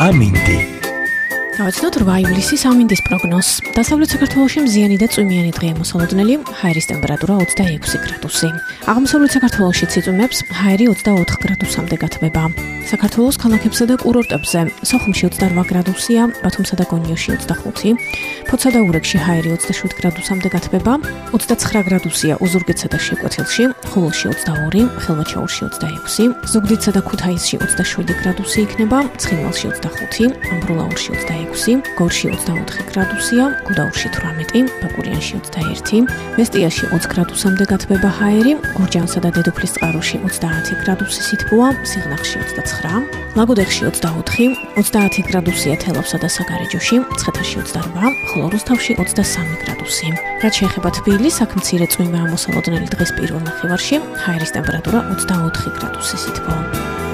ამინდი. გავაცნოთ 8 ივლისის ამინდის პროგნოზს. დასავლეთ საქართველოში მზიანი და წვიმიანი დღეა მოსალოდნელი, ჰაერის ტემპერატურა 26 გრადუსი. აღმოსავლეთ საქართველოში ციწვიმებს ჰაერი 24 გრადუსამდე გათბება. საქართველოს ქალაქებსა და კურორტებზე სოხუმში 28 გრადუსია, ბათუმსა და გონიოში 25, ფოთსა და ურეკში ჰაერი 27 გრადუსამდე გათბება, 29 გრადუსია უზურგეთსა და შეკვეთილში, ხულოში 22, ხელვაჩაურში 26, ზუგდიდსა და ქუთაისში 27 გრადუსი იქნება, ცხინვალში 25, ამბროლაურში 26, გორში 24 გრადუსია, გუდაურში 18, ბაკურიანში 21, მესტიაში 20 გრადუსამდე გათბება ჰაერი, გურჯაანსა და დედოფლისწყაროში 30 გრადუსი სითბოა, სიღნაღში 29, ლაგოდეხში 24, 30 გრადუსია თელავსა და საგარეჯოში, ცხეთაში 28, ხოლო რუსთავში 23 გრადუსი. რაც შეეხება თბილისს, აქ მცირე წვიმაა მოსალოდნელი დღის პირველ ნახევარში, ჰაერის ტემპერატურა 24 გრადუსი სითბოა.